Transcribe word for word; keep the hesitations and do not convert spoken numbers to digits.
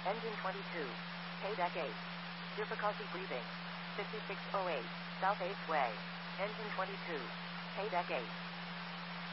Engine twenty-two. Paydeck eight. Difficulty breathing. fifty-six oh eight. South eighth Way. Engine twenty-two. Paydeck eight.